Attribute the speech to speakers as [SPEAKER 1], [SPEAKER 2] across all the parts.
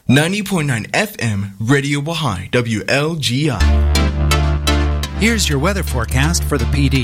[SPEAKER 1] 90.9 FM, Radio Baha'i, WLGI.
[SPEAKER 2] Here's your weather forecast for the PD.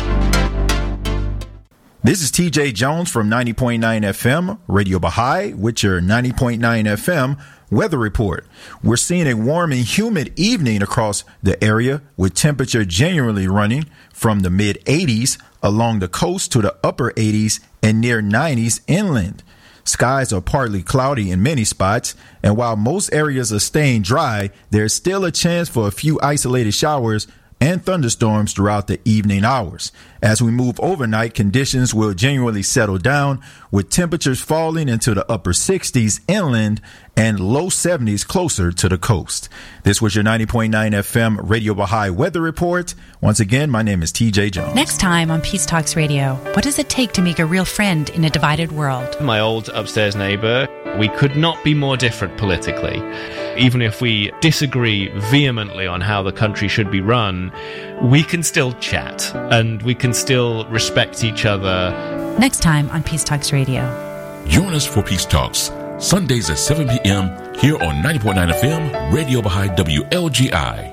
[SPEAKER 3] This is TJ Jones from 90.9 FM, Radio Baha'i, with your 90.9 FM weather report. We're seeing a warm and humid evening across the area, with temperature generally running from the mid-80s along the coast to the upper 80s and near 90s inland. Skies are partly cloudy in many spots, and while most areas are staying dry, there's still a chance for a few isolated showers and thunderstorms throughout the evening hours. As we move overnight, conditions will generally settle down, with temperatures falling into the upper 60s inland and low 70s closer to the coast. This was your 90.9 FM Radio Baha'i weather report. Once again, my name is TJ Jones.
[SPEAKER 4] Next time on Peace Talks Radio, what does it take to make a real friend in a divided world?
[SPEAKER 5] My old upstairs neighbour, we could not be more different politically. Even if we disagree vehemently on how the country should be run, we can still chat and we can still respect each other.
[SPEAKER 4] Next time on Peace Talks Radio.
[SPEAKER 6] Join us for Peace Talks, Sundays at 7 p.m. here on 90.9 FM, Radio Baha'i WLGI.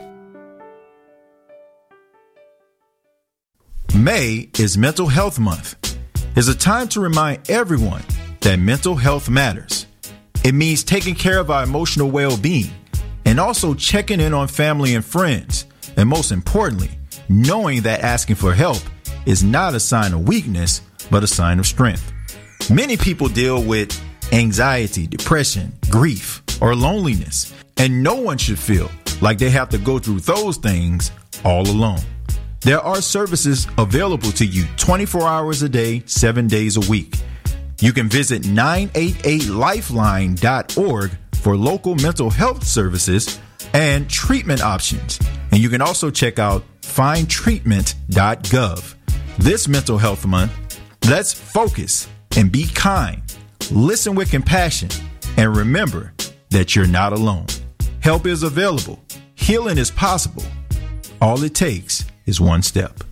[SPEAKER 3] May is Mental Health Month. It's a time to remind everyone that mental health matters. It means taking care of our emotional well-being and also checking in on family and friends. And most importantly, knowing that asking for help is not a sign of weakness, but a sign of strength. Many people deal with anxiety, depression, grief, or loneliness, and no one should feel like they have to go through those things all alone. There are services available to you 24 hours a day, 7 days a week. You can visit 988lifeline.org for local mental health services and treatment options. And you can also check out findtreatment.gov. This Mental Health Month, let's focus and be kind. Listen with compassion and remember that you're not alone. Help is available. Healing is possible. All it takes is one step.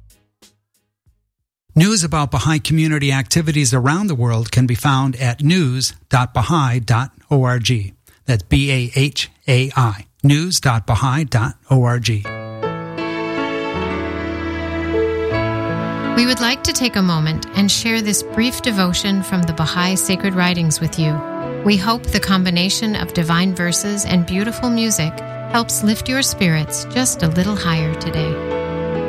[SPEAKER 2] News about Baha'i community activities around the world can be found at news.baha'i.org. That's BAHAI, news.baha'i.org.
[SPEAKER 7] We would like to take a moment and share this brief devotion from the Baha'i Sacred Writings with you. We hope the combination of divine verses and beautiful music helps lift your spirits just a little higher today.